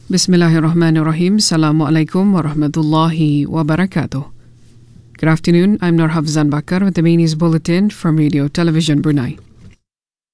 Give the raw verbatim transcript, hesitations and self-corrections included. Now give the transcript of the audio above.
Bismillahirrahmanirrahim. Assalamualaikum warahmatullahi wabarakatuh. Good afternoon. I'm Nur Hafzan Bakar with the main news bulletin from Radio Television Brunei.